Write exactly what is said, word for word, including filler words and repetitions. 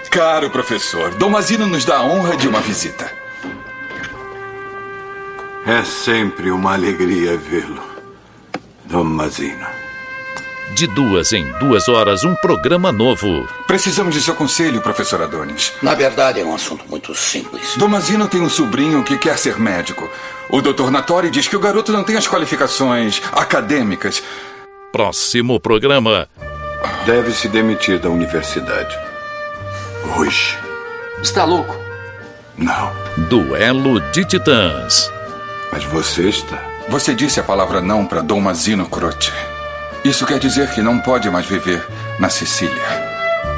Caro professor, Dom Mazino nos dá a honra de uma visita. É sempre uma alegria vê-lo, Dom Mazino. De duas em duas horas, um programa novo. Precisamos de seu conselho, professor Adonis. Na verdade, é um assunto muito simples. Dom Mazino tem um sobrinho que quer ser médico. O doutor Natori diz que o garoto não tem as qualificações acadêmicas. Próximo programa. Deve se demitir da universidade. Hoje. Está louco? Não. Duelo de Titãs. Mas você está. Você disse a palavra não para Dom Mazino Croce. Isso quer dizer que não pode mais viver na Sicília.